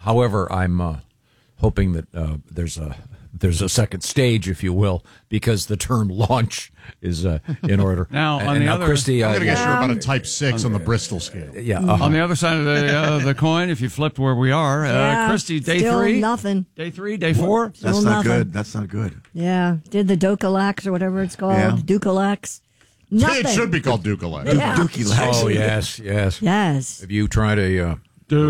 However, I'm hoping that there's a second stage, if you will, because the term launch is in order. Now, on the other, Christy, I'm going to guess you're about a type 6 on the Bristol scale. Yeah. On the other side of the coin, if you flipped where we are, Christy, day still 3? Nothing. Day 3, day 4? That's not good. That's not good. Yeah. Did the Docalax or whatever it's called. Yeah. Ducalax. Nothing. It should be called Ducalax. Yeah. Dookie Lax. Oh, yes. Yes. Have you tried a...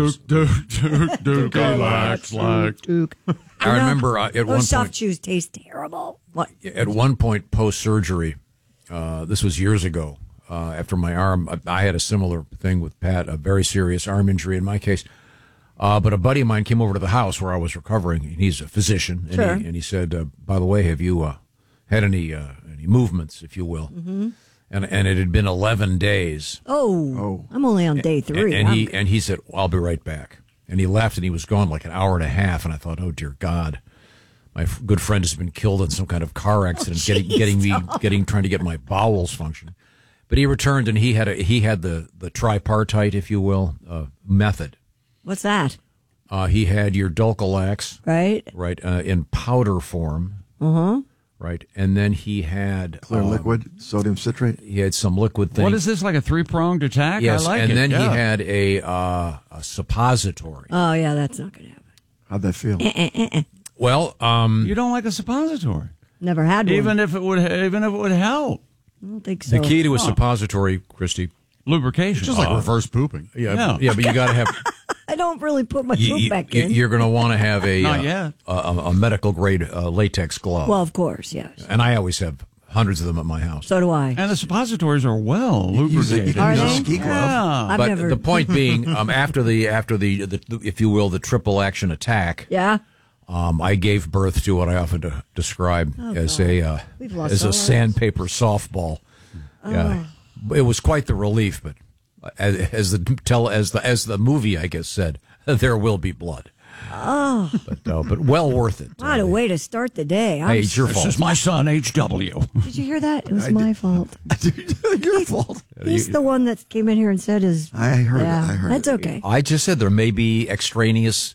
Ducalax. Duke. I remember at one Those soft point... chews taste terrible. What? At one point, post-surgery, this was years ago, after my arm, I had a similar thing with Pat, a very serious arm injury in my case. But a buddy of mine came over to the house where I was recovering, and he's a physician, and he said, by the way, have you had any movements, if you will? Mm-hmm. And it had been 11 days. Oh. I'm only on day 3. And he said, well, I'll be right back. And he left, and he was gone like an hour and a half, and I thought, oh, dear God. My good friend has been killed in some kind of car accident, trying to get my bowels functioning. But he returned, and he had the tripartite, if you will, method. What's that? He had your Dulcolax, right, in powder form, right, and then he had Clear liquid, sodium citrate. He had some liquid thing. What is this, like a 3-pronged attack? Yes, I like and it. then he had a suppository. Oh yeah, that's not going to happen. How'd that feel? Well, you don't like a suppository, Never had one. even if it would help. I don't think so. The key to a suppository, Christy, lubrication. It's just like reverse pooping. Yeah, but you got to have. I don't really put my poop back in. You're going to want to have Not yet. a medical grade latex glove. Well, of course, yes. And I always have hundreds of them at my house. So do I. And the suppositories are well lubricated. Are they? Ski glove. Yeah. I've But never. the point being, after the if you will, the triple action attack. Yeah. I gave birth to what I often describe as a sandpaper softball. Yeah, it was quite the relief, but as the movie I guess said, there will be blood. Oh, but well worth it. What a way to start the day. Hey, it's your This fault. is my son, H.W. Did you hear that? It was my fault. Your fault. He's the one that came in here and said his. I heard it. I heard That's it. okay. I just said there may be extraneous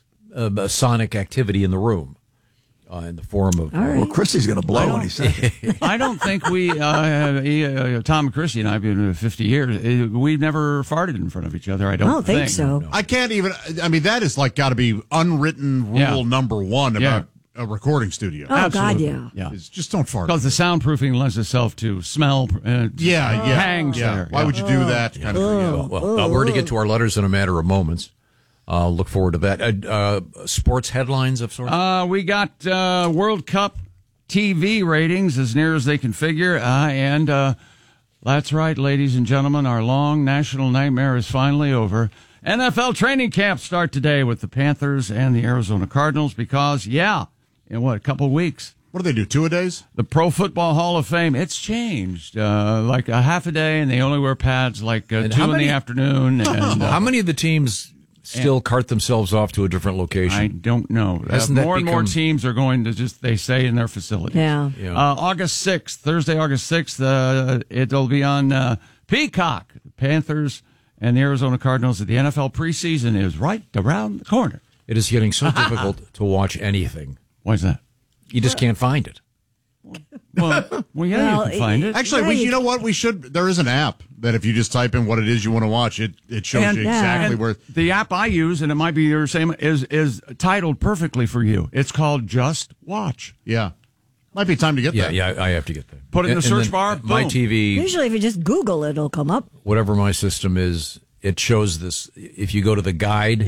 sonic activity in the room. In the form of... All right. Well, Christy's going to blow when he says it. I don't think we, Tom and Christy and I have been in 50 years, we've never farted in front of each other, I don't think so. No. I can't even, I mean, that is like got to be unwritten rule number one about a recording studio. Oh, God, Absolutely. yeah. Is just don't fart. Because the soundproofing lends itself to smell hangs there. Why would you do that? Kind of thing. Well, we're going to get to our letters in a matter of moments. Look forward to that. Sports headlines of sorts? We got World Cup TV ratings as near as they can figure. And that's right, ladies and gentlemen, our long national nightmare is finally over. NFL training camps start today with the Panthers and the Arizona Cardinals because, in a couple of weeks. What do they do, 2-a-days? The Pro Football Hall of Fame, it's changed. Like a half a day, and they only wear pads like 2 in the afternoon. And, how many of the teams still cart themselves off to a different location? I don't know. More and more teams are going to they stay in their facilities. Yeah. August 6th, Thursday, August 6th, it'll be on Peacock. The Panthers and the Arizona Cardinals at the NFL preseason is right around the corner. It is getting so difficult to watch anything. Why is that? You just can't find it. Well, you can find it. Actually, you know what? There is an app that if you just type in what it is you want to watch, it shows you exactly where. The app I use, and it might be your same, is titled perfectly for you. It's called Just Watch. Yeah. Might be time to get that. Yeah, I have to get that. Put it in the search bar. My boom. TV, Usually, if you just Google it, it'll come up. whatever my system is, it shows this. If you go to the guide,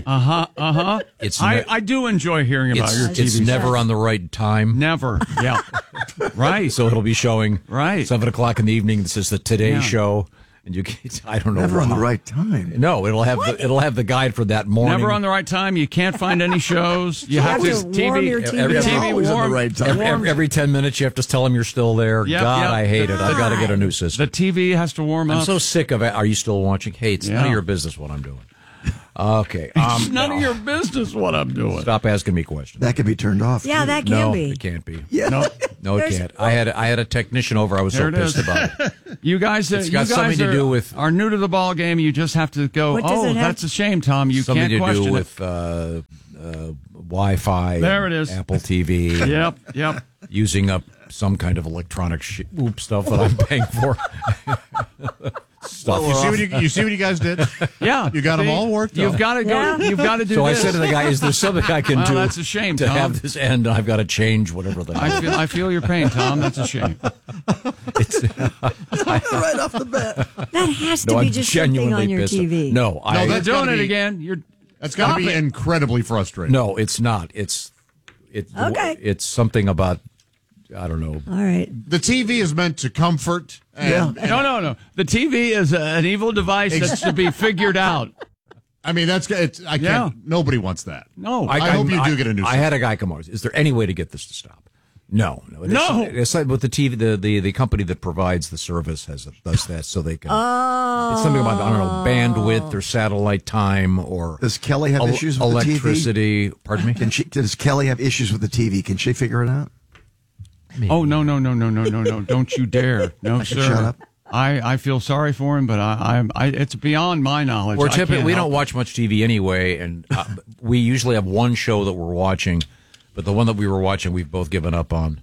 it's I do enjoy hearing about your TV. it's never on the right time. Never. Yeah. Right. So it'll be showing 7:00 in the evening. This is the Today Show, and I don't know. Never on the right time. No, it'll have the guide for that morning. Never on the right time. You can't find any shows. You have to warm your TV. Every, TV Always on the right time. every 10 minutes, you have to tell them you're still there. I hate it. I've got to get a new system. The TV has to warm up. I'm so sick of it. Are you still watching? Hey, it's none of your business what I'm doing. Okay. It's none of your business what I'm doing. Stop asking me questions. That can be turned off. Yeah, too. that can be. It can't be. Yeah. No, it can't. I had a technician over. I was so pissed about it. You guys, It's got something to do with are new to the ball game. You just have to go. What does it have? That's a shame, Tom. You something can't to question do it. with Wi-Fi. There it is. Apple TV. Yep. Using up some kind of electronic stuff that I'm paying for. Stuff. You see what you guys did? Yeah. You got them all worked You've out. got to go. Yeah. You've got to do So this. I said to the guy, "Is there something I can Well, do that's a shame, to Tom. have this end? I've got to change whatever the I feel your pain, Tom. That's a shame. Right off the bat. That has to No, be I'm just something genuinely on your pissed. TV. No, that's You're doing gotta it be- again. That's got to be incredibly frustrating. no, it's not. It's Okay. It's something about I don't know. All right. The TV is meant to comfort. And, No. The TV is an evil device that's to be figured out. I mean, I can't. Yeah. Nobody wants that. No. I hope you do get a new. I had a guy come over. Is there any way to get this to stop? No. It's like with the TV, the company that provides the service does that so they can. It's something about I don't know bandwidth or satellite time or. Does Kelly have issues with electricity? the TV? Pardon me. Does Kelly have issues with the TV? Can she figure it out? Oh, no. Don't you dare. No, sir. Shut up. I feel sorry for him, but I it's beyond my knowledge. We don't watch much TV anyway, and we usually have one show that we're watching, but the one that we were watching, we've both given up on.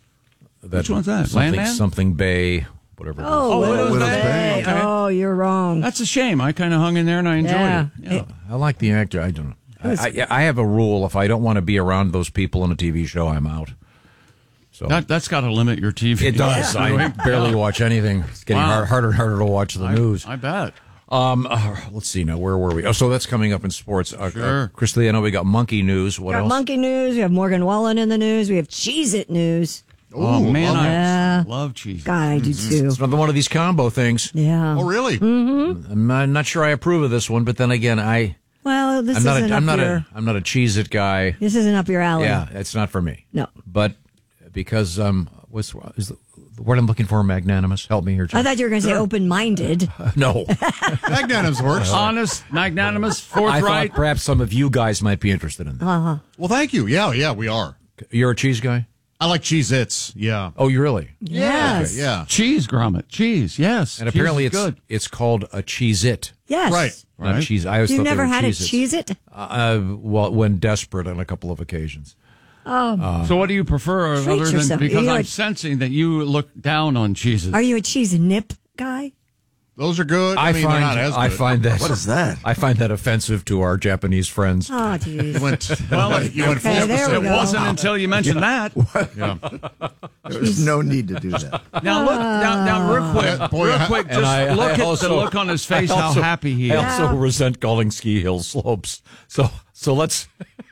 Which one's that? Something, Landman? something Bay, whatever. Oh, Widow's Widow's Bay. Bay. Okay. Oh, you're wrong. That's a shame. I kind of hung in there and I enjoyed Yeah. it. Yeah. I like the actor. I don't know. I have a rule: if I don't want to be around those people in a TV show, I'm out. So That's got to limit your TV. it does. I barely watch anything. It's getting harder and harder to watch the news. I bet. Let's see now. Where were we? Oh, so that's coming up in sports. Sure. Christy, I know we got monkey news. What We got else? Monkey News. We have Morgan Wallen in the news. We have Cheez-It news. Oh, man, yeah. I love cheese. God, I do too. It's another one of these combo things. Yeah. Oh, really? I'm not sure I approve of this one, but then again, Well, this I'm not isn't I'm not a Cheez-It guy. This isn't up your alley. Yeah, it's not for me. No. But because is the word I'm looking for magnanimous? Help me here, John. I thought you were going to say open-minded. No. Magnanimous works. Honest, magnanimous, I forthright. thought perhaps some of you guys might be interested in that. Well, thank you. Yeah, we are. You're a cheese guy? I like Cheez-Its. Yeah. Oh, you really? Yes. Okay, yeah. Cheese grommet. Cheese, yes. And Cheese apparently is good. it's called a Cheez-It. Yes. Right. Not Right. cheese. I always You've thought they never were had a Cheez-Its. Cheez-It? Well, when desperate on a couple of occasions. So what do you prefer Treat other than yourself. because You're I'm a- sensing that you look down on cheeses. Are you a cheese nip guy? Those are good. I mean, they're not as good. I find that What is that? I find that offensive to our Japanese friends. Oh, jeez. You went full Okay, there we specific. go. It wasn't until you mentioned that. There's no need to do that. Now look, now real quick, Boy, real quick, And just I look at also- the look on his face, I how also- happy he I is. also resent calling ski hill slopes. So let's.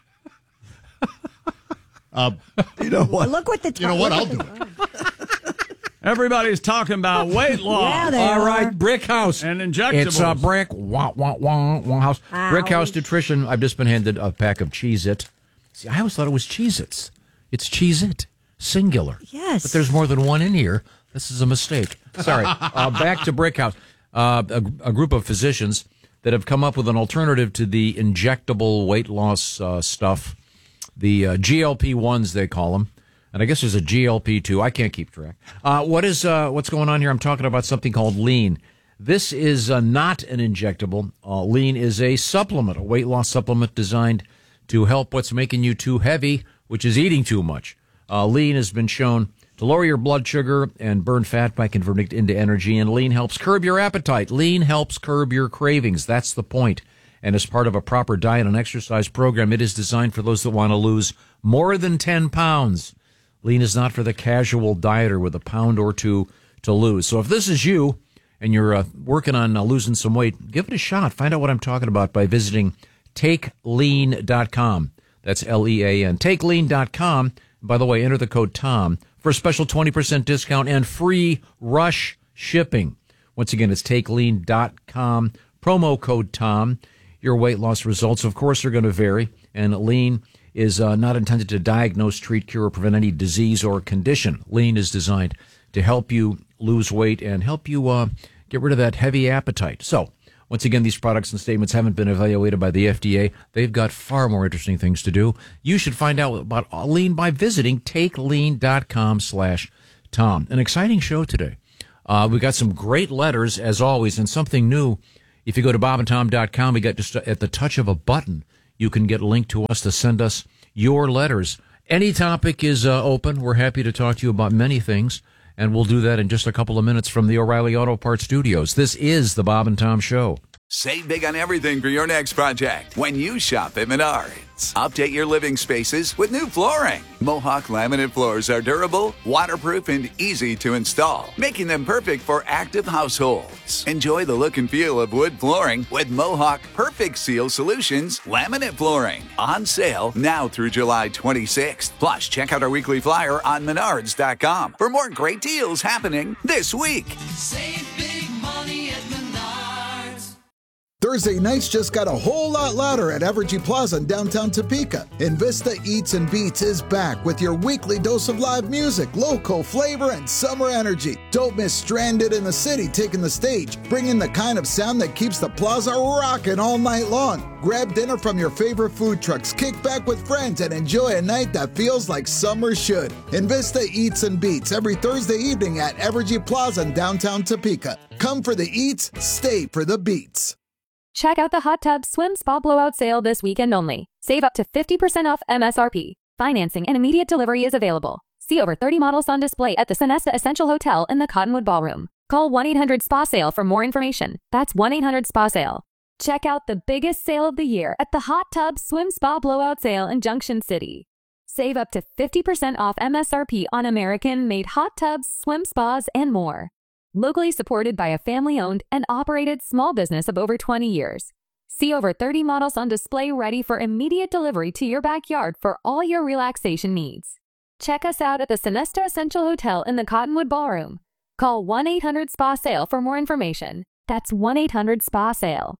You know what? Look what the You know what? I'll do it. Everybody's talking about weight Yeah, loss they All are. right, Brick House. and injectables. It's a brick house. Brick House Nutrition. I've just been handed a pack of Cheez-It. See, I always thought it was Cheez-Its. It's Cheez-It, singular. Yes. But there's more than one in here. This is a mistake. Sorry. Back to Brick House. A group of physicians that have come up with an alternative to the injectable weight loss stuff, the GLP-1s they call them. And I guess there's a GLP-2. I can't keep track. What's going on here? I'm talking about something called Lean. This is not an injectable. Lean is a supplement, a weight loss supplement designed to help what's making you too heavy, which is eating too much. Lean has been shown to lower your blood sugar and burn fat by converting it into energy. And Lean helps curb your appetite. Lean helps curb your cravings. That's the point. And as part of a proper diet and exercise program, it is designed for those that want to lose more than 10 pounds. Lean is not for the casual dieter with a pound or two to lose. So if this is you and you're working on losing some weight, give it a shot. Find out what I'm talking about by visiting TakeLean.com. That's Lean. TakeLean.com. By the way, enter the code TOM for a special 20% discount and free rush shipping. Once again, it's TakeLean.com. Promo code TOM. Your weight loss results, of course, are going to vary. And Lean is not intended to diagnose, treat, cure, or prevent any disease or condition. Lean is designed to help you lose weight and help you get rid of that heavy appetite. So, once again, these products and statements haven't been evaluated by the FDA. They've got far more interesting things to do. You should find out about Lean by visiting TakeLean.com/Tom. An exciting show today. We've got some great letters, as always, and something new. If you go to bobandtom.com, we got just at the touch of a button, you can get linked to us to send us your letters. Any topic is open. We're happy to talk to you about many things, and we'll do that in just a couple of minutes from the O'Reilly Auto Parts Studios. This is the Bob and Tom Show. Save big on everything for your next project when you shop at Menards. Update your living spaces with new flooring. Mohawk laminate floors are durable, waterproof, and easy to install, making them perfect for active households. Enjoy the look and feel of wood flooring with Mohawk Perfect Seal Solutions laminate flooring. On sale now through July 26th. Plus, check out our weekly flyer on Menards.com for more great deals happening this week. Save big money at Menards. Thursday nights just got a whole lot louder at Evergy Plaza in downtown Topeka. Invista Eats and Beats is back with your weekly dose of live music, local flavor, and summer energy. Don't miss Stranded in the City taking the stage, bringing the kind of sound that keeps the plaza rocking all night long. Grab dinner from your favorite food trucks, kick back with friends, and enjoy a night that feels like summer should. Invista Eats and Beats every Thursday evening at Evergy Plaza in downtown Topeka. Come for the eats, stay for the beats. Check out the Hot Tub Swim Spa Blowout Sale this weekend only. Save up to 50% off MSRP. Financing and immediate delivery is available. See over 30 models on display at the Sonesta Essential Hotel in the Cottonwood Ballroom. Call 1-800-SPA-SALE for more information. That's 1-800-SPA-SALE. Check out the biggest sale of the year at the Hot Tub Swim Spa Blowout Sale in Junction City. Save up to 50% off MSRP on American-made hot tubs, swim spas, and more. Locally supported by a family-owned and operated small business of over 20 years. See over 30 models on display ready for immediate delivery to your backyard for all your relaxation needs. Check us out at the Sonesta Essential Hotel in the Cottonwood Ballroom. Call 1-800-SPA-SALE for more information. That's 1-800-SPA-SALE.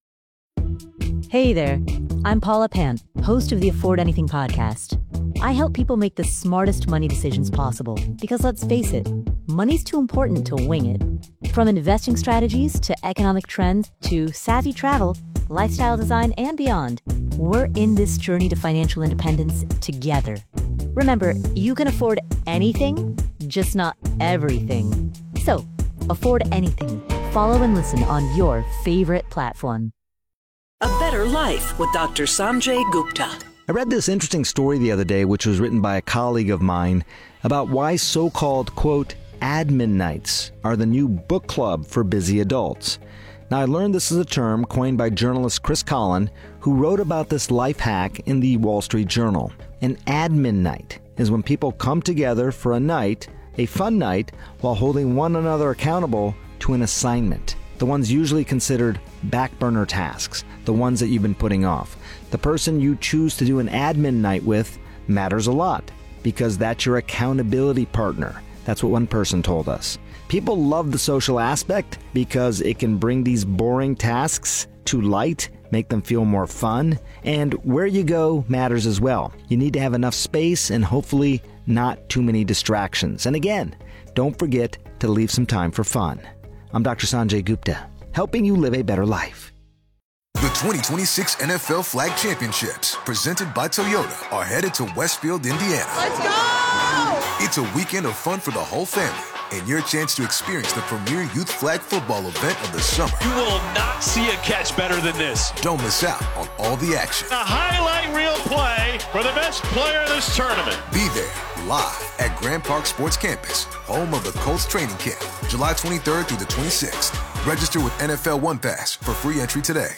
Hey there, I'm Paula Pant, host of the Afford Anything podcast. I help people make the smartest money decisions possible because, let's face it, money's too important to wing it. From investing strategies to economic trends to savvy travel, lifestyle design, and beyond, we're in this journey to financial independence together. Remember, you can afford anything, just not everything. So, afford anything. Follow and listen on your favorite platform. A Better Life with Dr. Sanjay Gupta. I read this interesting story the other day, which was written by a colleague of mine, about why so-called, quote, admin nights are the new book club for busy adults. Now, I learned this is a term coined by journalist Chris Collin, who wrote about this life hack in the Wall Street Journal. An admin night is when people come together for a night, a fun night, while holding one another accountable to an assignment. The ones usually considered back burner tasks, the ones that you've been putting off. The person you choose to do an admin night with matters a lot because that's your accountability partner. That's what one person told us. People love the social aspect because it can bring these boring tasks to light, make them feel more fun, and where you go matters as well. You need to have enough space and hopefully not too many distractions. And again, don't forget to leave some time for fun. I'm Dr. Sanjay Gupta, helping you live a better life. The 2026 NFL Flag Championships, presented by Toyota, are headed to Westfield, Indiana. Let's go! It's a weekend of fun for the whole family and your chance to experience the premier youth flag football event of the summer. You will not see a catch better than this. Don't miss out on all the action. A highlight reel play for the best player in this tournament. Be there live at Grand Park Sports Campus, home of the Colts training camp, July 23rd through the 26th. Register with NFL One Pass for free entry today.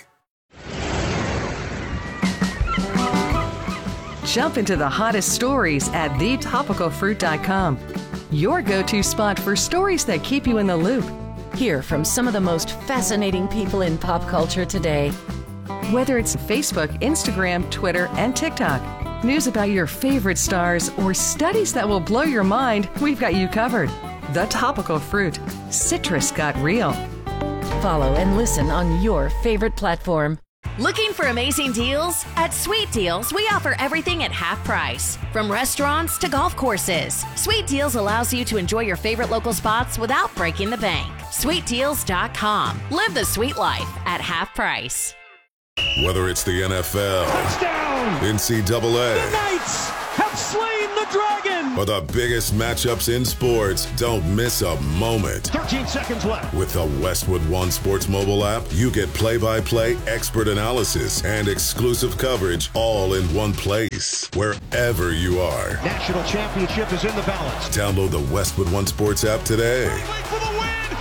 Jump into the hottest stories at thetopicalfruit.com. Your go-to spot for stories that keep you in the loop. Hear from some of the most fascinating people in pop culture today. Whether it's Facebook, Instagram, Twitter, and TikTok, news about your favorite stars, or studies that will blow your mind, we've got you covered. The Topical Fruit. Citrus got real. Follow and listen on your favorite platform. Looking for amazing deals? At Sweet Deals, we offer everything at half price. From restaurants to golf courses, Sweet Deals allows you to enjoy your favorite local spots without breaking the bank. SweetDeals.com. Live the sweet life at half price. Whether it's the NFL, touchdown, NCAA, the Knights have slain the dragon. For the biggest matchups in sports, don't miss a moment. 13 seconds left. With the Westwood One Sports mobile app, you get play-by-play expert analysis and exclusive coverage all in one place, wherever you are. National championship is in the balance. Download the Westwood One Sports app today. For the win.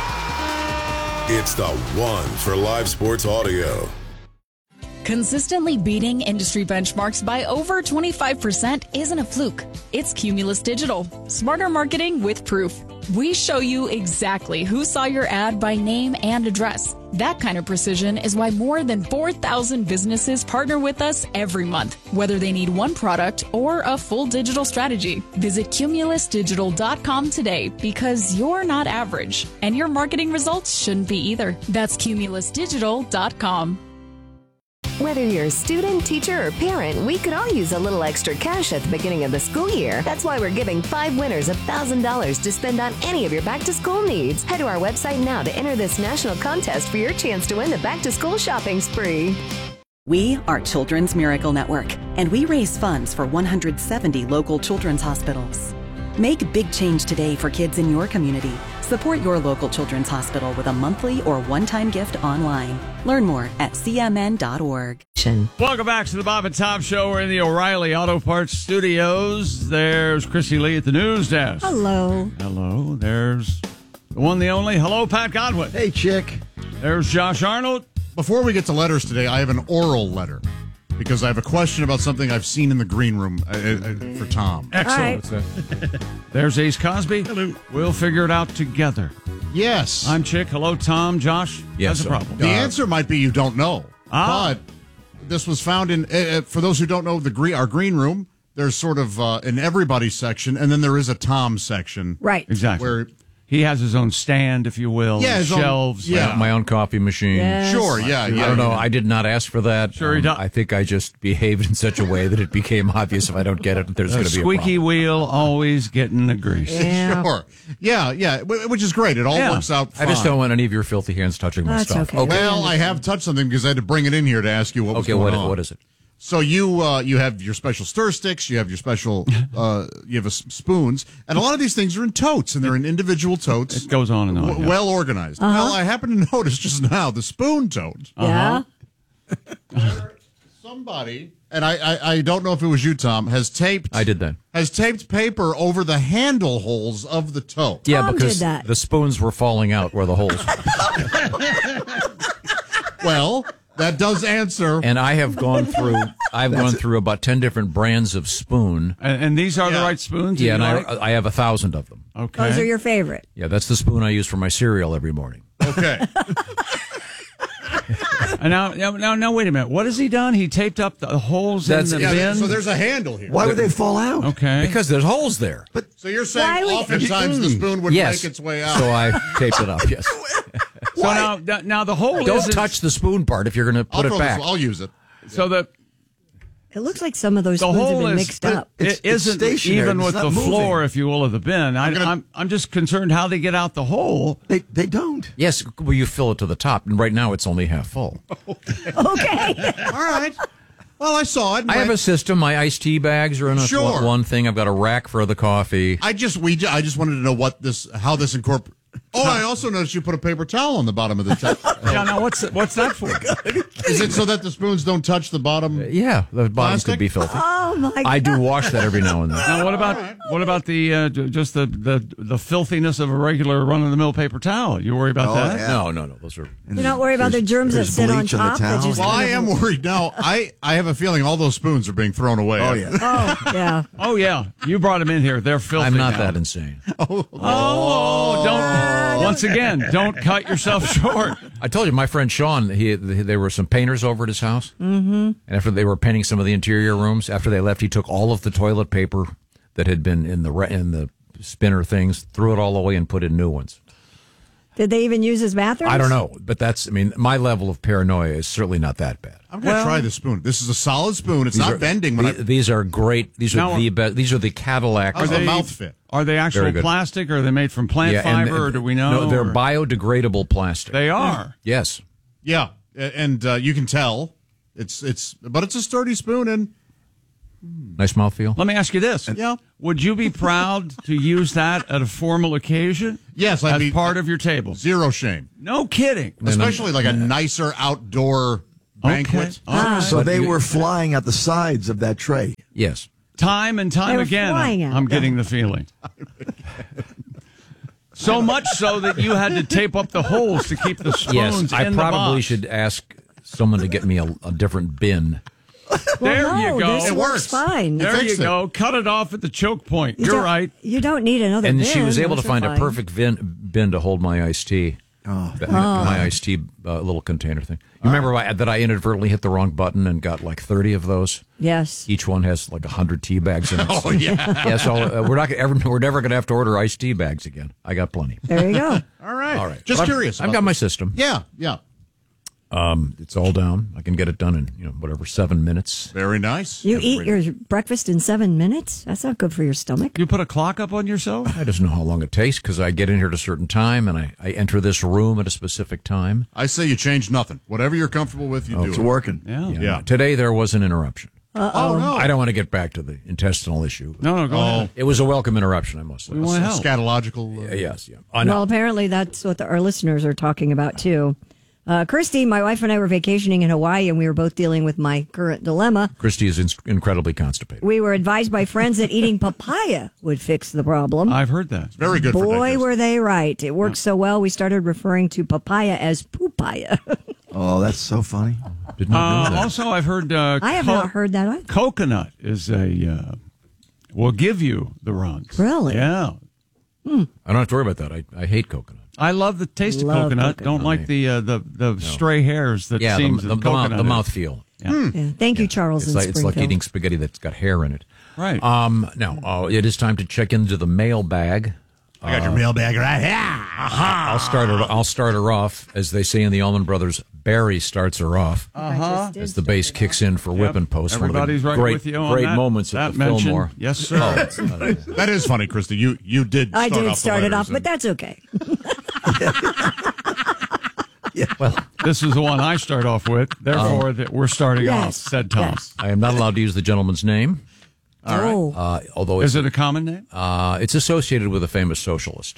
It's the one for live sports audio. Consistently beating industry benchmarks by over 25% isn't a fluke. It's Cumulus Digital. Smarter marketing with proof. We show you exactly who saw your ad by name and address. That kind of precision is why more than 4,000 businesses partner with us every month, whether they need one product or a full digital strategy. Visit cumulusdigital.com today because you're not average, and your marketing results shouldn't be either. That's cumulusdigital.com. Whether you're a student, teacher, or parent, we could all use a little extra cash at the beginning of the school year. That's why we're giving 5 winners $1,000 to spend on any of your back-to-school needs. Head to our website now to enter this national contest for your chance to win the back-to-school shopping spree. We are Children's Miracle Network, and we raise funds for 170 local children's hospitals. Make big change today for kids in your community. Support your local children's hospital with a monthly or one-time gift online. Learn more at cmn.org. Welcome back to the Bob and Tom Show. We're in the O'Reilly Auto Parts Studios. There's Chrissy Lee at the news desk. Hello. Hello. There's the one, the only. Hello, Pat Godwin. Hey, chick. There's Josh Arnold. Before we get to letters today, I have an oral letter because I have a question about something I've seen in the green room for Tom. Excellent. There's Ace Cosby. Hello. We'll figure it out together. Yes. I'm Chick. Hello, Tom. Josh. Yes. That's a problem. The answer might be you don't know. Ah. But this was found in, for those who don't know, our green room, there's sort of an everybody section, and then there is a Tom section. Right. Exactly. Where he has his own stand, if you will. Yeah, his own- shelves. yeah. My own coffee machine. Yes. Sure, yeah. I don't know. I did not ask for that. Sure he does. I think I just behaved in such a way that it became obvious if I don't get it, there's going to be a squeaky problem. wheel always getting the grease. Yeah. Sure. Yeah, which is great. It all works out fine. I just don't want any of your filthy hands touching my That's stuff. okay. Well, I have touched something because I had to bring it in here to ask you what was going on. What is it? So you have your special stir sticks, you have your special you have spoons, and a lot of these things are in totes, and they're in individual totes. It goes on and on. yeah. Well organized. Well, I happen to notice just now the spoon tote. Yeah. Somebody, and I don't know if it was you, Tom, has taped. I did that. Has taped paper over the handle holes of the tote. Yeah, Tom because did that. the spoons were falling out where the holes were. Well, that does answer. And I have gone through. I've gone through about 10 different brands of spoon. And these are the Yeah. right spoons? Yeah, you and like? I have 1,000 of them. Okay. Those are your favorite. Yeah, that's the spoon I use for my cereal every morning. Okay. And now, wait a minute. What has he done? He taped up the holes in the bin? So there's a handle here. Why would they fall out? Okay. Because there's holes there. So you're Why saying would- oftentimes the spoon would Yes. make its way out. So I taped it up, yes. So now the hole Don't isn't- touch the spoon part if you're going to put it back. I'll use it. So It looks like some of those the spoons have hole been is mixed up. It isn't stationary. even It's with not the moving. floor, if you will, of the bin. I'm just concerned how they get out the hole. They don't. Yes, well, you fill it to the top, and right now it's only half full. Okay. All right. Well, I saw it. I have a system. My iced tea bags are in a Sure. one thing. I've got a rack for the coffee. I just wanted to know how this incorporates. Oh, I also noticed you put a paper towel on the bottom of the towel. Yeah, now what's that for? Is it so that the spoons don't touch the bottom? Yeah, the bottoms Plastic? could be filthy. Oh my God. I do wash that every now and then. Now, what about the just the filthiness of a regular run of the mill paper towel? You worry about that? yeah. No. Those are. You're not worried about the germs that there's sit on bleach on the top. That towel. just Well, I kind of- am worried now. I have a feeling all those spoons are being thrown away. Oh, yeah. Oh yeah. Oh yeah, you brought them in here. They're filthy. I'm not now. that insane. Don't. Once again, don't cut yourself short. I told you, my friend Sean. There were some painters over at his house, and after they were painting some of the interior rooms, after they left, he took all of the toilet paper that had been in the spinner things, threw it all away, and put in new ones. Did they even use his bathroom? I don't know, but my level of paranoia is certainly not that bad. I'm going to try this spoon. This is a solid spoon. It's not bending. These are great. These are the best. These are the Cadillac. How's the mouth fit? Are they actual Very good. plastic, or are they made from plant fiber, or do we know? No, they're or- biodegradable plastic. They are. Yes. Yeah, and you can tell but it's a sturdy spoon, and Nice mouthfeel. Let me ask you this. Yeah. Would you be proud to use that at a formal occasion? Yes, I'd as be part of your table. Zero shame. No kidding. Especially like a nicer outdoor banquet. So they were flying at the sides of that tray. Yes. Time and time They were again, flying out. I'm getting the feeling. So much so that you had to tape up the holes to keep the spoons Yes, I in the probably box. should ask someone to get me a different bin. There Well, you no, go. this works fine. There you fixed it. go. Cut it off at the choke point. You You're don't- right. You don't need another And bin. she was able to Those are find a fine. perfect bin to hold my iced tea. My iced tea little container thing. You remember that I inadvertently hit the wrong button and got like 30 of those? Yes. Each one has like 100 tea bags in it. Oh, yeah. Yeah, so we're never going to have to order iced tea bags again. I got plenty. There you go. All right. All right. Just But curious. I've about got my this. system. Yeah, yeah. It's all down. I can get it done in, whatever, 7 minutes. Very nice. You eat your breakfast in 7 minutes? That's not good for your stomach. You put a clock up on yourself? I just know how long it takes because I get in here at a certain time and I enter this room at a specific time. I say you change nothing. Whatever you're comfortable with, you do. It's it. working. Yeah. Today there was an interruption. Oh, no. I don't want to get back to the intestinal issue. No, go ahead. It was a welcome interruption, I must say. We want to help. Scatological. Yes, yeah. Well, apparently that's what our listeners are talking about, too. Christy, my wife and I were vacationing in Hawaii, and we were both dealing with my current dilemma. Christy is incredibly constipated. We were advised by friends that eating papaya would fix the problem. I've heard that. It's very good for Boy, digestion. were they right. It worked so well, we started referring to papaya as poopaya. Oh, that's so funny. Did not know that. Also, I've heard I have not heard that either. coconut is will give you the runs. Really? Yeah. I don't have to worry about that. I hate coconut. I love the taste of Love coconut. coconut. Don't like the stray hairs that Yeah, seems the in coconut. mouthfeel. Yeah. Yeah. Thank you, Charles. It's in like Springfield. eating spaghetti that's got hair in it. Right. Now, it is time to check into the mailbag. I got your mailbag right here. I'll start her off, as they say in the Allman Brothers. Barry starts her off as the bass kicks in for Whipping Post. Everybody's one of right the great, with you on great that. moments that at the mention. Fillmore. Yes, sir. That is funny, Christy. You did. I start did off start the it off, letters but that's okay. Well, This is the one I start off with. Therefore, that we're starting Yes. off, said Tom. Yes. I am not allowed to use the gentleman's name. Oh. Although Is it a common name? it's associated with a famous socialist.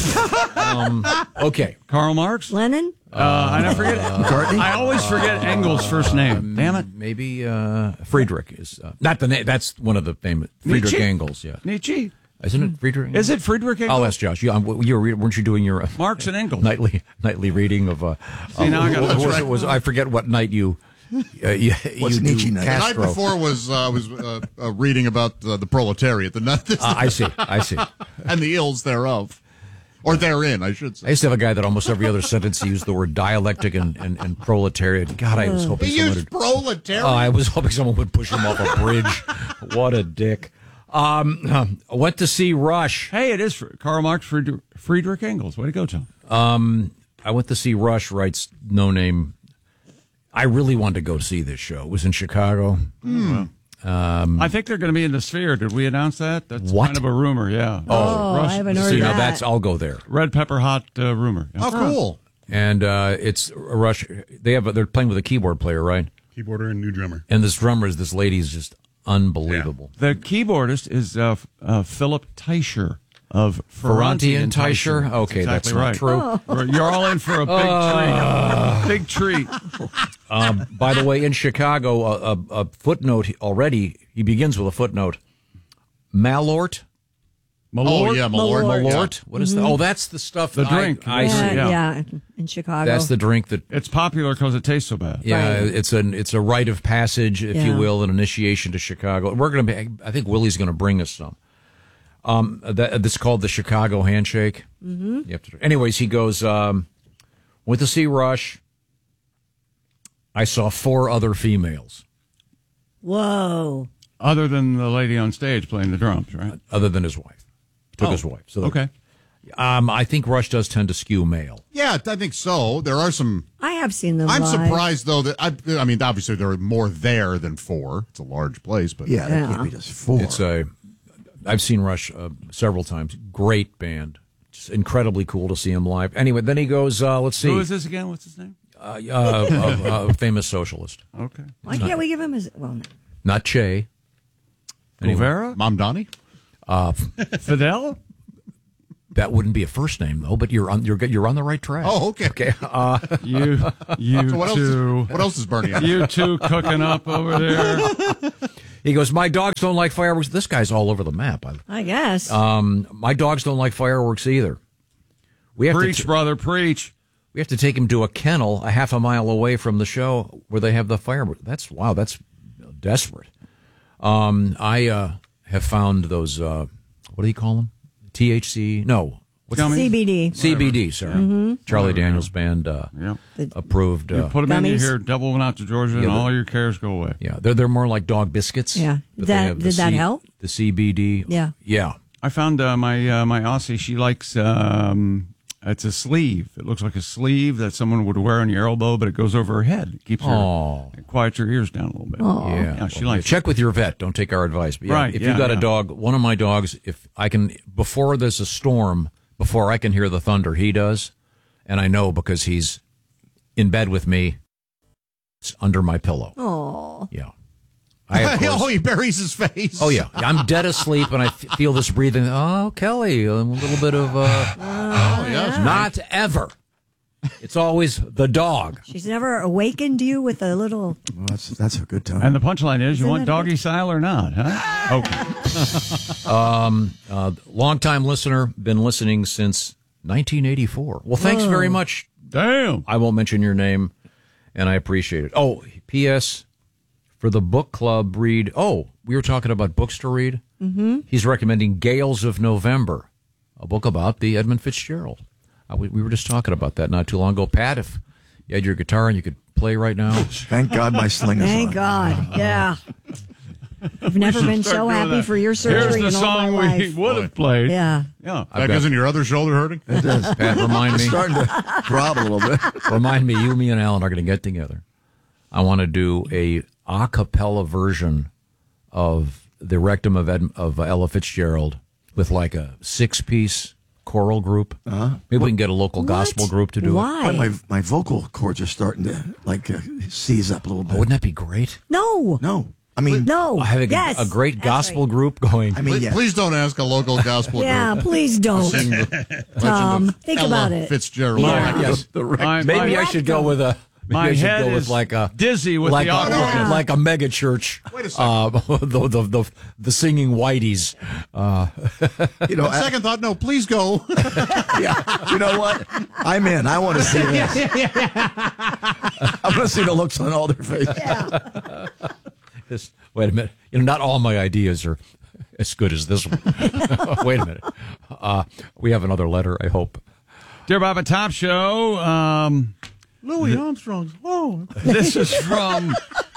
Okay. Karl Marx? Lenin? I never forget. McCartney? I always forget Engels' first name. Damn it. Maybe Friedrich is not the name. That's one of the famous Friedrich Nietzsche? Engels. Yeah, Nietzsche. isn't it Friedrich? Is it Friedrich Engels? I'll ask Josh. Weren't you doing your Marx and Engels. nightly reading of? See, now I got what was I forget what night you. What's Nietzsche night? The night Castro. before was reading about the proletariat, I see. and the ills thereof, or therein, I should I say. used to have a guy that almost every other sentence he used the word dialectic and proletariat. God, I was hoping He someone used would. proletariat. I was hoping someone would push him off a bridge. What a dick. Went to see Rush. Hey, it is Karl Marx, Friedrich Engels. Way to go, Tom. I went to see Rush, writes No Name. I really wanted to go see this show. It was in Chicago. I think they're going to be in the Sphere. Did we announce that? That's What? kind of a rumor, yeah. Oh, I haven't heard that. I'll go there. Red Pepper Hot rumor. Yeah. Oh, cool. And it's Rush. They're playing with a keyboard player, right? Keyboarder and new drummer. And this drummer is this lady is just unbelievable. The keyboardist is Philip Teicher of Ferranti and Teicher. Okay, that's exactly not true. You're all in for a big treat. Big treat. By the way, in Chicago, a footnote already. He begins with a footnote. Malort. Oh, yeah, Malort. Malort. What is that? Oh, that's the stuff. The drink. I see. Yeah, in Chicago. That's the drink that. It's popular because it tastes so bad. Yeah, Right. it's a rite of passage, if you Yeah. will, an initiation to Chicago. We're going to be. I think Willie's going to bring us some. This is called the Chicago Handshake. Mm-hmm. You have to. Anyways, he goes. Went to see Rush. I saw 4 other females. Whoa. Other than the lady on stage playing the drums, right? Other than his wife. Took his wife. So okay. I think Rush does tend to skew male. Yeah, I think so. There are some. I have seen them I'm live. surprised though that I mean, obviously there are more there than 4. It's a large place, but Yeah, that can't be just 4. I've seen Rush several times. Great band. Just incredibly cool to see him live. Anyway, then he goes, let's see. Who is this again? What's his name? A famous socialist. Okay. Why can't we give him his... Well, no. Not Che. Rivera? Mom Donnie? Fidel? That wouldn't be a first name though, but you're on the right track. Oh, okay. Okay. You So what two. What else is Bernie on? You two cooking up over there. He goes, my dogs don't like fireworks. This guy's all over the map. I guess. My dogs don't like fireworks either. We have Preach, brother, preach. We have to take him to a kennel a half a mile away from the show where they have the fireworks. That's desperate. I have found those, what do you call them? THC? No. CBD. CBD, sorry. Charlie Daniels Band approved. You put them in gummies. here, double one out to Georgia, and all your cares go away. Yeah, they're more like dog biscuits. Yeah. but they have Did that help? The CBD. Yeah. Yeah. I found my Aussie, she likes, it's a sleeve. It looks like a sleeve that someone would wear on your elbow, but it goes over her head. It keeps her, it quiets her ears down a little bit. Yeah. She likes Check with your vet. Don't take our advice. But Right, If yeah, you've got a yeah. dog, one of my dogs, if I can, before there's a storm, before I can hear the thunder, he does. And I know because he's in bed with me. It's under my pillow. Oh. Yeah. Of course- He buries his face. Oh, yeah. I'm dead asleep and I feel this breathing. Oh, Kelly, a little bit of, yes. not ever. It's always the dog. She's never awakened you with a little. Well, that's a good time. And the punchline is, you Isn't want that doggy style or not, huh? Okay. Long-time listener, been listening since 1984. Well, thanks very much. Damn. I won't mention your name, and I appreciate it. Oh, P.S. For the book club read, we were talking about books to read. Mm-hmm. He's recommending Gales of November, a book about the Edmund Fitzgerald. We were just talking about that not too long ago. Pat, if you had your guitar and you could play right now. Thank God my sling is Thank on. God. Yeah. I've never been so happy for your surgery Here's the in all my song life. we would have played. Yeah. Yeah. That isn't your other shoulder hurting? It does. Pat, remind me. It's starting to throb a little bit. Remind me, you, me, and Alan are going to get together. I want to do a cappella version of the Rectum of Ella Fitzgerald with like a 6-piece choral group. Maybe we can get a local gospel group to do it. Why? My vocal cords are starting to seize up a little bit. Wouldn't that be great? No. No. I mean, No. Having Yes. a great That's gospel right. group going. I mean, yeah. Please don't ask a local gospel Yeah, group. please don't. Sing the Legend of Think Ella about it. Fitzgerald. Yeah. Yes. My- Maybe my- I should go with a. Maybe My I should head go with is like a dizzy with like the awkwardness. like a mega church. Wait a second. The singing whiteys. You know, On second thought, no, please go. yeah. You know what? I'm in. I want to see this. I want to see the looks on all their faces. Just, wait a minute. Not all my ideas are as good as this one. Wait a minute. We have another letter, I hope. Dear Bob and Top Show, Louis Armstrong's home. this is from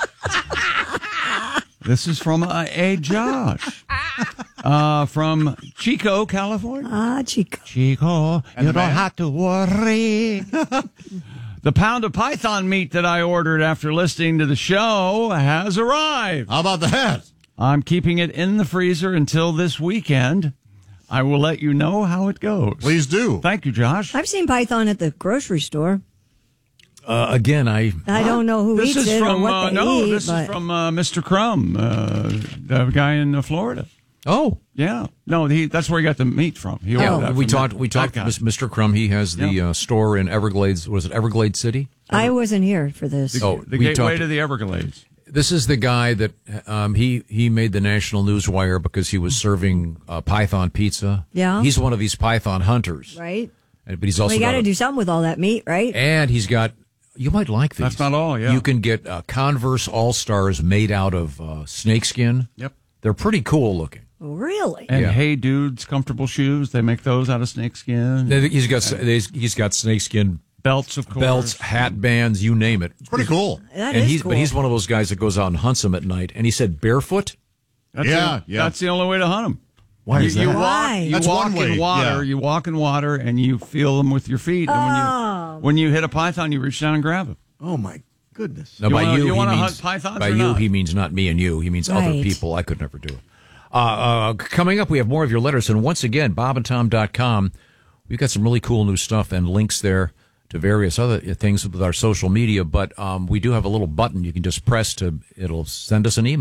a Josh from Chico, California. Chico. Chico, And you the don't man? have to worry. The pound of python meat that I ordered after listening to the show has arrived. How about that? I'm keeping it in the freezer until this weekend. I will let you know how it goes. Please do. Thank you, Josh. I've seen Python at the grocery store. Again, I don't know who This eats is it from or what they eat. this is from Mr. Crumb, the guy in Florida. Oh, yeah. No, that's where he got the meat from. He ordered that we from talked. that- We talked. that guy. Mr. Crumb. He has the store in Everglades. Was it Everglades City? I wasn't here for this. The gateway to the Everglades. This is the guy that he made the national newswire because he was serving python pizza. Yeah. He's one of these python hunters, Right? but he's also you got got to a- do something with all that meat, right? and he's got. You might like these. That's not all, yeah. You can get Converse All Stars made out of snakeskin. Yep. They're pretty cool looking. Really? And Yeah. Hey Dude's comfortable shoes. They make those out of snakeskin. He's got snakeskin belts, of course. belts, hat bands, you name it. Pretty cool. That and is he's cool. but he's one of those guys that goes out and hunts them at night. And he said barefoot. That's Yeah, the, yeah. That's the only way to hunt them. Why is you that? Why? walk, That's you walk one way, in water. yeah. You walk in water and you feel them with your feet. And when you hit a python, you reach down and grab it. Oh, my goodness. No, You by wanna- you, you he wanna means hunt pythons by or you not? he means not me and you. He means other Right. people. I could never do it. Coming up, we have more of your letters, and once again, bobandtom.com. We've got some really cool new stuff and links there to various other things with our social media. But we do have a little button you can just press it'll send us an email.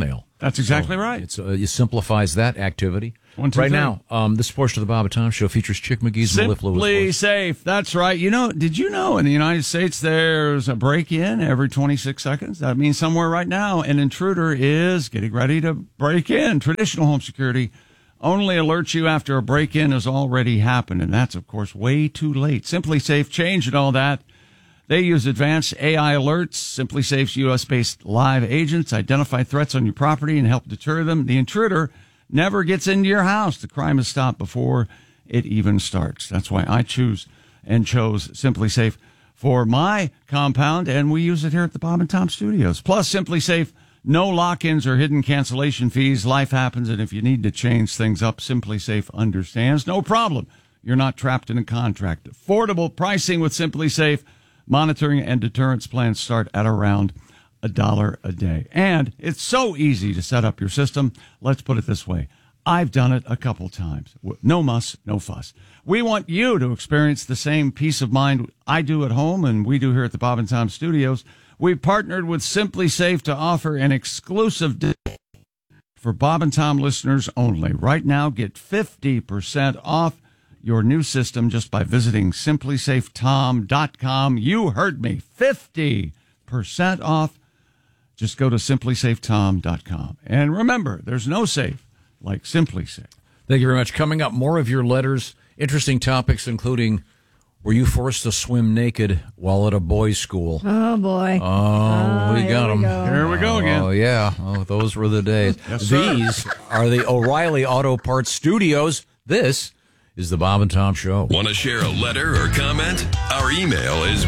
That's exactly right. It simplifies that activity. 1, 2, right 3. now, this portion of the Bob and Tom Show features Chick McGee's Malif Lewis Simply voice. Safe. That's right. Did you know in the United States there's a break-in every 26 seconds? That means somewhere right now an intruder is getting ready to break in. Traditional home security only alerts you after a break-in has already happened, and that's, of course, way too late. Simply Safe changed all that. They use advanced AI alerts. Simply Safe's U.S.-based live agents identify threats on your property and help deter them. The intruder never gets into your house. The crime is stopped before it even starts. That's why I chose Simply Safe for my compound, and we use it here at the Bob and Tom Studios. Plus, Simply Safe, no lock-ins or hidden cancellation fees. Life happens, and if you need to change things up, Simply Safe understands. No problem. You're not trapped in a contract. Affordable pricing with Simply Safe. Monitoring and deterrence plans start at around $1 a day. And it's so easy to set up your system. Let's put it this way. I've done it a couple times. No muss, no fuss. We want you to experience the same peace of mind I do at home and we do here at the Bob and Tom Studios. We've partnered with Simply Safe to offer an exclusive discount for Bob and Tom listeners only. Right now, get 50% off your new system just by visiting simplysafetom.com. You heard me. 50% off. Just go to simplysafetom.com. And remember, there's no safe like Simply Safe. Thank you very much. Coming up, more of your letters, interesting topics, including, were you forced to swim naked while at a boys' school? Oh, boy. Oh, we got them. Here we go again. Oh, yeah. Oh, those were the days. Yes, sir. These are the O'Reilly Auto Parts Studios. This is the Bob and Tom Show. Want to share a letter or comment? Our email is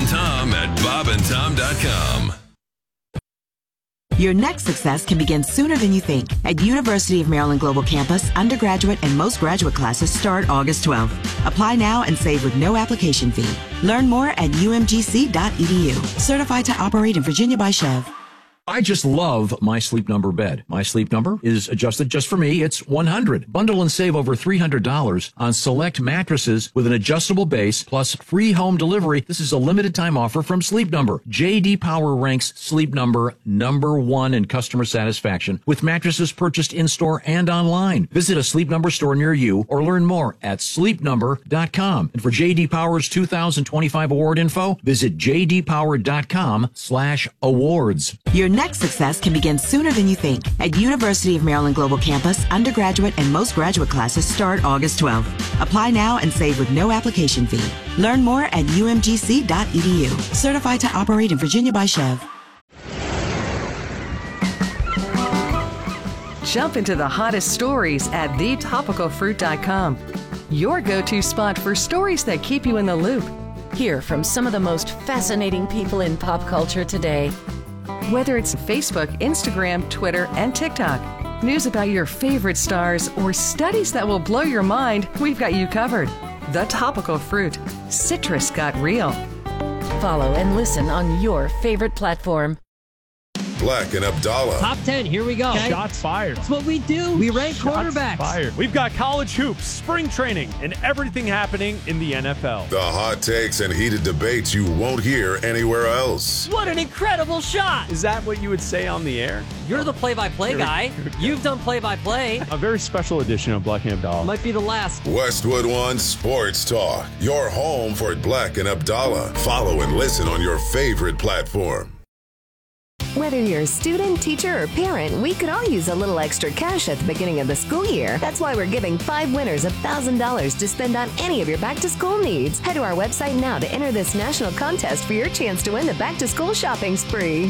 bobandtom@bobandtom.com. Your next success can begin sooner than you think. At University of Maryland Global Campus, undergraduate and most graduate classes start August 12th. Apply now and save with no application fee. Learn more at umgc.edu. Certified to operate in Virginia by Chev. I just love My Sleep Number bed. My Sleep Number is adjusted just for me. It's 100. Bundle and save over $300 on select mattresses with an adjustable base plus free home delivery. This is a limited time offer from Sleep Number. J.D. Power ranks Sleep Number #1 in customer satisfaction with mattresses purchased in-store and online. Visit a Sleep Number store near you or learn more at sleepnumber.com. And for J.D. Power's 2025 award info, visit jdpower.com/awards. Your next success can begin sooner than you think. At University of Maryland Global Campus, undergraduate and most graduate classes start August 12th. Apply now and save with no application fee. Learn more at umgc.edu. Certified to operate in Virginia by Chev. Jump into the hottest stories at thetopicalfruit.com. Your go-to spot for stories that keep you in the loop. Hear from some of the most fascinating people in pop culture today. Whether it's Facebook, Instagram, Twitter, and TikTok, news about your favorite stars, or studies that will blow your mind, we've got you covered. The Topical Fruit. Citrus got real. Follow and listen on your favorite platform. Black and Abdallah. Top 10, here we go. Okay. Shots fired. That's what we do. We rank quarterbacks. Fired. We've got college hoops, spring training, and everything happening in the NFL. The hot takes and heated debates you won't hear anywhere else. What an incredible shot. Is that what you would say on the air? You're the play-by-play guy. You've done play-by-play. A very special edition of Black and Abdallah. Might be the last. Westwood One Sports Talk. Your home for Black and Abdallah. Follow and listen on your favorite platform. Whether you're a student, teacher, or parent, we could all use a little extra cash at the beginning of the school year. That's why we're giving 5 winners $1,000 to spend on any of your back-to-school needs. Head to our website now to enter this national contest for your chance to win the back-to-school shopping spree.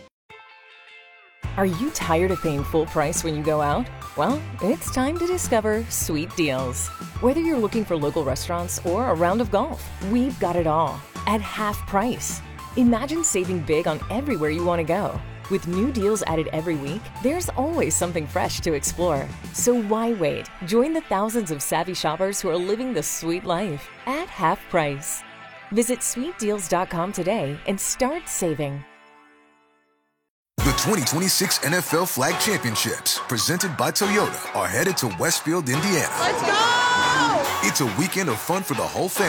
Are you tired of paying full price when you go out? Well, it's time to discover Sweet Deals. Whether you're looking for local restaurants or a round of golf, we've got it all at half price. Imagine saving big on everywhere you want to go. With new deals added every week, there's always something fresh to explore. So why wait? Join the thousands of savvy shoppers who are living the sweet life at half price. Visit sweetdeals.com today and start saving. The 2026 NFL Flag Championships, presented by Toyota, are headed to Westfield, Indiana. Let's go! It's a weekend of fun for the whole family.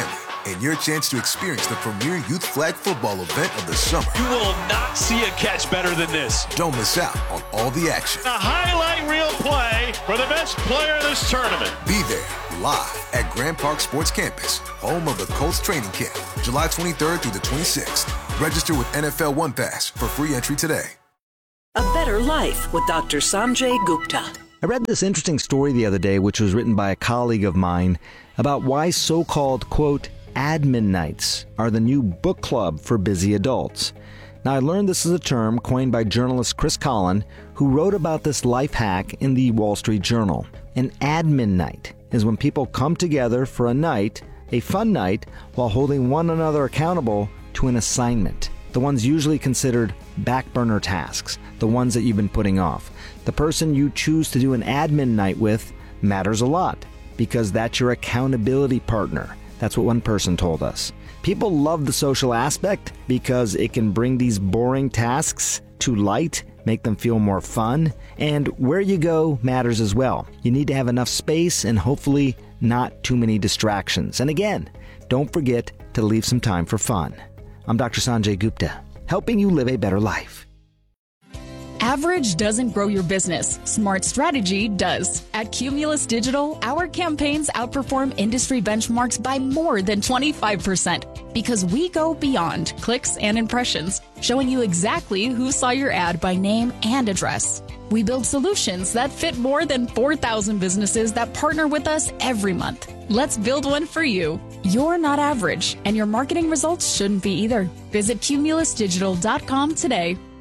and your chance to experience the premier youth flag football event of the summer. You will not see a catch better than this. Don't miss out on all the action. A highlight reel play for the best player of this tournament. Be there live at Grand Park Sports Campus, home of the Colts training camp, July 23rd through the 26th. Register with NFL One Pass for free entry today. A Better Life with Dr. Sanjay Gupta. I read this interesting story the other day, which was written by a colleague of mine, about why so-called, quote, admin nights are the new book club for busy adults. Now, I learned this is a term coined by journalist Chris Collin, who wrote about this life hack in the Wall Street Journal. An admin night is when people come together for a night, a fun night, while holding one another accountable to an assignment. The ones usually considered back burner tasks, the ones that you've been putting off. The person you choose to do an admin night with matters a lot because that's your accountability partner. That's what one person told us. People love the social aspect because it can bring these boring tasks to light, make them feel more fun, and where you go matters as well. You need to have enough space and hopefully not too many distractions. And again, don't forget to leave some time for fun. I'm Dr. Sanjay Gupta, helping you live a better life. Average doesn't grow your business. Smart strategy does. At Cumulus Digital, our campaigns outperform industry benchmarks by more than 25% because we go beyond clicks and impressions, showing you exactly who saw your ad by name and address. We build solutions that fit more than 4,000 businesses that partner with us every month. Let's build one for you. You're not average, and your marketing results shouldn't be either. Visit cumulusdigital.com today.